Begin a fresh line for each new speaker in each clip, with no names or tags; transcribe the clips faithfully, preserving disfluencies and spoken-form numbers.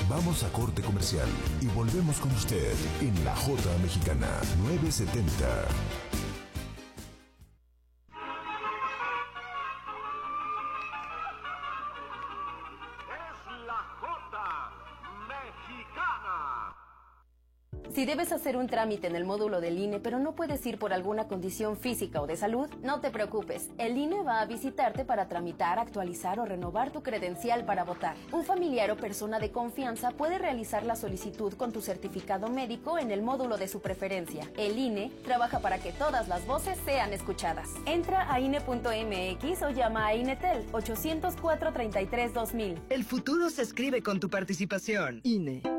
Vamos a corte comercial y volvemos con usted en La Jota Mexicana nueve setenta.
Si debes hacer un trámite en el módulo del I N E, pero no puedes ir por alguna condición física o de salud, no te preocupes. El I N E va a visitarte para tramitar, actualizar o renovar tu credencial para votar. Un familiar o persona de confianza puede realizar la solicitud con tu certificado médico en el módulo de su preferencia. El I N E trabaja para que todas las voces sean escuchadas. Entra a I N E punto M X o llama a INETEL ochocientos cuatro, treinta y tres, dos mil.
El futuro se escribe con tu participación. I N E.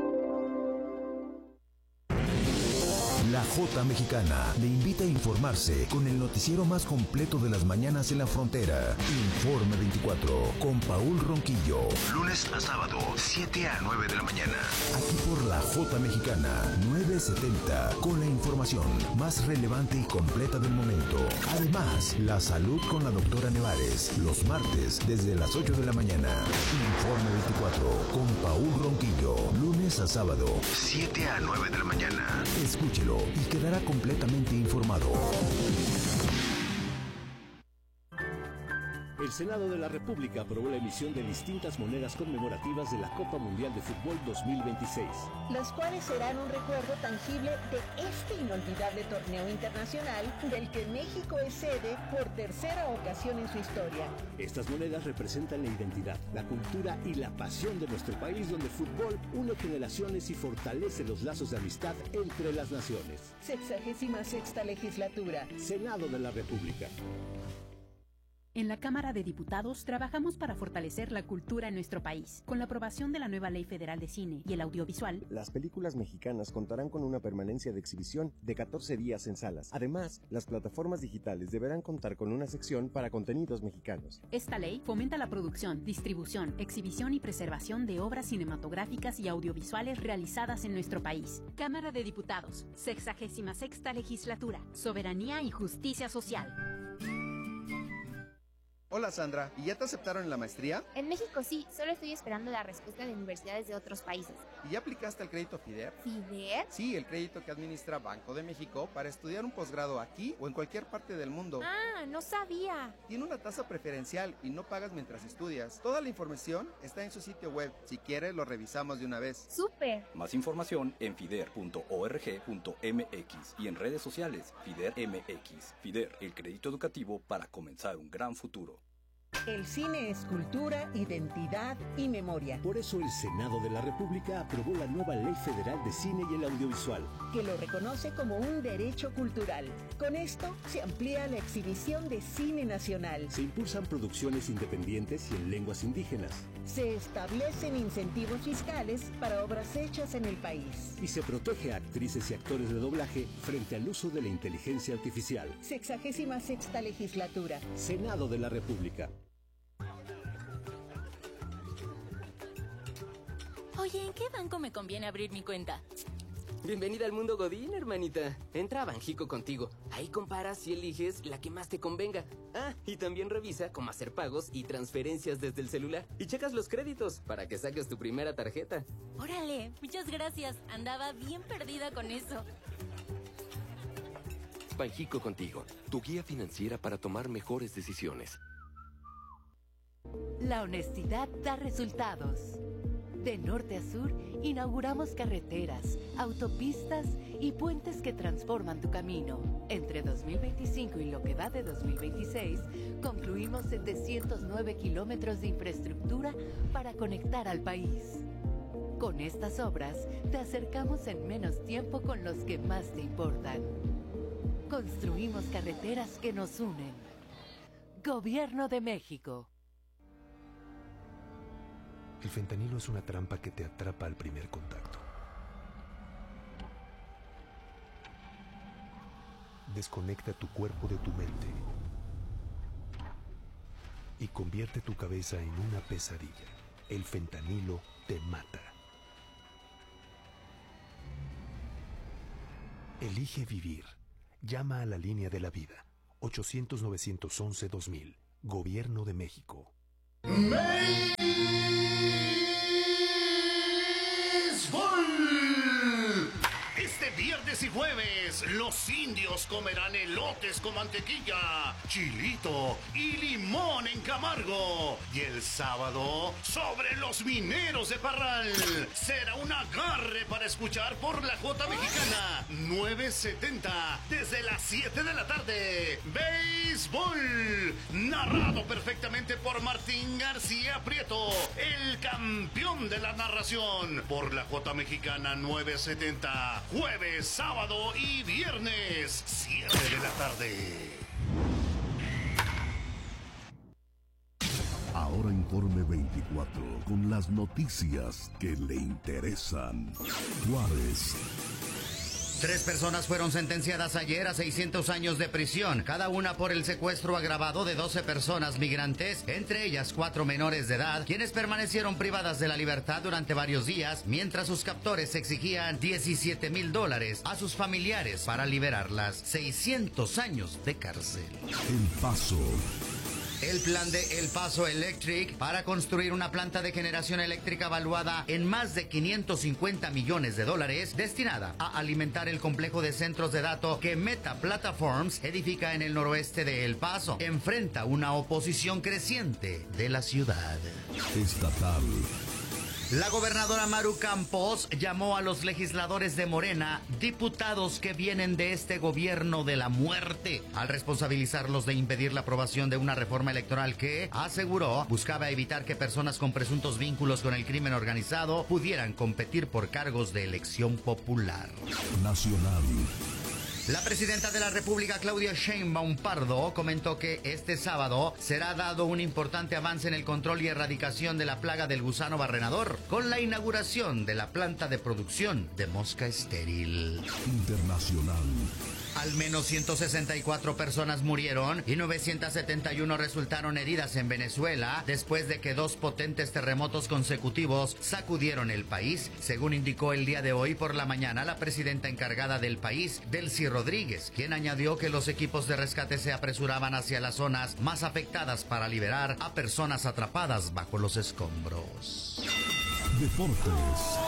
La Jota Mexicana le invita a informarse con el noticiero más completo de las mañanas en la frontera. Informe veinticuatro con Paul Ronquillo. Lunes a sábado, siete a nueve de la mañana. Aquí por La Jota Mexicana nueve setenta, con la información más relevante y completa del momento. Además, la salud con la doctora Nevares, los martes desde las ocho de la mañana. Informe veinticuatro con Paul Ronquillo. Lunes a sábado, siete a nueve de la mañana. Escúchelo y quedará completamente informado.
El Senado de la República aprobó la emisión de distintas monedas conmemorativas de la Copa Mundial de Fútbol dos mil veintiséis.
Las cuales serán un recuerdo tangible de este inolvidable torneo internacional del que México es sede por tercera ocasión en su historia.
Estas monedas representan la identidad, la cultura y la pasión de nuestro país, donde el fútbol une generaciones y fortalece los lazos de amistad entre las naciones.
Sexagésima sexta legislatura.
Senado de la República.
En la Cámara de Diputados trabajamos para fortalecer la cultura en nuestro país. Con la aprobación de la nueva Ley Federal de Cine y el Audiovisual,
las películas mexicanas contarán con una permanencia de exhibición de catorce días en salas. Además, las plataformas digitales deberán contar con una sección para contenidos mexicanos.
Esta ley fomenta la producción, distribución, exhibición y preservación de obras cinematográficas y audiovisuales realizadas en nuestro país. Cámara de Diputados, sexagésima sexta legislatura, soberanía y justicia social.
Hola Sandra, ¿y ya te aceptaron en la maestría?
En México sí, solo estoy esperando la respuesta de universidades de otros países.
¿Y ya aplicaste al crédito FIDER?
¿FIDER?
Sí, el crédito que administra Banco de México para estudiar un posgrado aquí o en cualquier parte del mundo.
Ah, no sabía.
Tiene una tasa preferencial y no pagas mientras estudias. Toda la información está en su sitio web. Si quieres, lo revisamos de una vez.
¡Súper!
Más información en fider punto org punto m x y en redes sociales FIDER M X. FIDER, el crédito educativo para comenzar un gran futuro.
El cine es cultura, identidad y memoria.
Por eso el Senado de la República aprobó la nueva Ley Federal de Cine y el Audiovisual,
que lo reconoce como un derecho cultural. Con esto se amplía la exhibición de cine nacional.
Se impulsan producciones independientes y en lenguas indígenas.
Se establecen incentivos fiscales para obras hechas en el país.
Y se protege a actrices y actores de doblaje frente al uso de la inteligencia artificial.
Sexagésima sexta legislatura.
Senado de la República.
Oye, ¿en qué banco me conviene abrir mi cuenta?
Bienvenida al mundo Godín, hermanita. Entra a Banjico contigo. Ahí comparas y eliges la que más te convenga. Ah, y también revisa cómo hacer pagos y transferencias desde el celular. Y checas los créditos para que saques tu primera tarjeta.
Órale, muchas gracias. Andaba bien perdida con eso.
Banjico contigo, tu guía financiera para tomar mejores decisiones.
La honestidad da resultados. De norte a sur, inauguramos carreteras, autopistas y puentes que transforman tu camino. Entre dos mil veinticinco y lo que va de dos mil veintiséis, concluimos setecientos nueve kilómetros de infraestructura para conectar al país. Con estas obras, te acercamos en menos tiempo con los que más te importan. Construimos carreteras que nos unen. Gobierno de México.
El fentanilo es una trampa que te atrapa al primer contacto. Desconecta tu cuerpo de tu mente y convierte tu cabeza en una pesadilla. El fentanilo te mata. Elige vivir. Llama a la línea de la vida. ochocientos, novecientos once, dos mil. Gobierno de México.
los indios comerán elotes con mantequilla, chilito y limón en Camargo. Y el sábado, sobre los mineros de Parral, será un agarre para escuchar por la Jota Mexicana nueve setenta desde las siete de la tarde. Béisbol, narrado perfectamente por Martín García Prieto, el campeón de la narración, por la Jota Mexicana nueve setenta, jueves, sábado y viernes, siete de la tarde.
Ahora Informe veinticuatro, con las noticias que le interesan. Juárez.
Tres personas fueron sentenciadas ayer a seiscientos años de prisión, cada una por el secuestro agravado de doce personas migrantes, entre ellas cuatro menores de edad, quienes permanecieron privadas de la libertad durante varios días, mientras sus captores exigían diecisiete mil dólares a sus familiares para liberarlas. seiscientos años de cárcel.
El Paso.
El plan de El Paso Electric para construir una planta de generación eléctrica valuada en más de quinientos cincuenta millones de dólares, destinada a alimentar el complejo de centros de datos que Meta Platforms edifica en el noroeste de El Paso, enfrenta una oposición creciente de la ciudad.
Estatal.
La gobernadora Maru Campos llamó a los legisladores de Morena, diputados que vienen de este gobierno de la muerte, al responsabilizarlos de impedir la aprobación de una reforma electoral que, aseguró, buscaba evitar que personas con presuntos vínculos con el crimen organizado pudieran competir por cargos de elección popular.
Nacional.
La presidenta de la República, Claudia Sheinbaum Pardo, comentó que este sábado será dado un importante avance en el control y erradicación de la plaga del gusano barrenador, con la inauguración de la planta de producción de mosca estéril.
Internacional.
Al menos ciento sesenta y cuatro personas murieron y novecientas setenta y uno resultaron heridas en Venezuela después de que dos potentes terremotos consecutivos sacudieron el país, según indicó el día de hoy por la mañana la presidenta encargada del país, Delcy Rodríguez, quien añadió que los equipos de rescate se apresuraban hacia las zonas más afectadas para liberar a personas atrapadas bajo los escombros.
Deportes.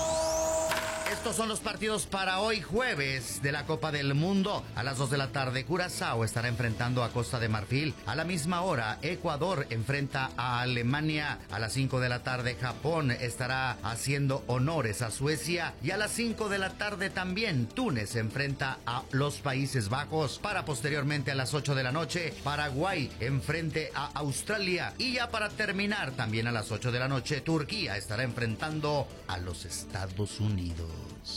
Estos son los partidos para hoy jueves de la Copa del Mundo. A las dos de la tarde, Curazao estará enfrentando a Costa de Marfil. A la misma hora, Ecuador enfrenta a Alemania. A las cinco de la tarde, Japón estará haciendo honores a Suecia. Y a las cinco de la tarde también, Túnez enfrenta a los Países Bajos. Para posteriormente a las ocho de la noche, Paraguay enfrente a Australia. Y ya para terminar, también a las ocho de la noche, Turquía estará enfrentando a los Estados Unidos.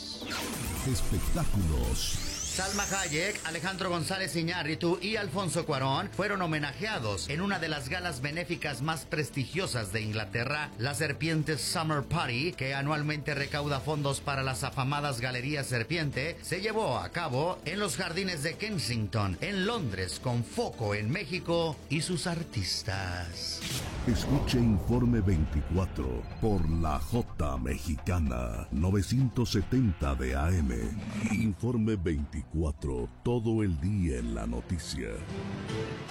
Espectáculos.
Salma Hayek, Alejandro González Iñárritu y Alfonso Cuarón fueron homenajeados en una de las galas benéficas más prestigiosas de Inglaterra, la Serpientes Summer Party, que anualmente recauda fondos para las afamadas Galerías Serpiente, se llevó a cabo en los jardines de Kensington, en Londres, con foco en México y sus artistas.
Escuche Informe veinticuatro por la Jota Mexicana, novecientos setenta de A M. Informe veinticuatro, todo el día en la noticia.